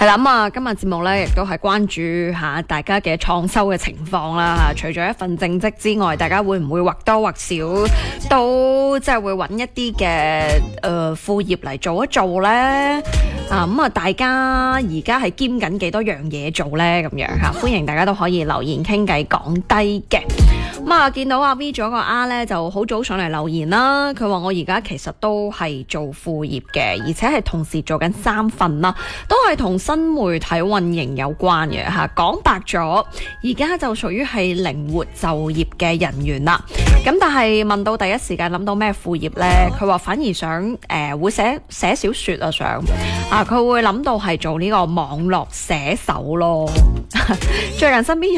係啦，咁啊，今日節目咧亦都係關注下大家嘅創收嘅情況啦。除咗一份正職之外，大家會唔會或多或少都即係會揾一啲嘅副業嚟做一做咧？咁啊，大家而家係兼緊幾多樣嘢做咧？咁樣嚇，歡迎大家都可以留言傾偈講低嘅。咁啊，見到阿 V 咗個 R 咧，就好早上嚟留言啦。佢話我而家其實都係做副業嘅，而且係同時做緊3份啦，都係同新媒體運營有關嘅嚇。講白咗，而家就屬於係靈活就業嘅人員啦。咁但係問到第一時間諗到咩副業呢？佢話反而想會寫小說啊，佢會諗到係做呢個網絡寫手咯。最近身邊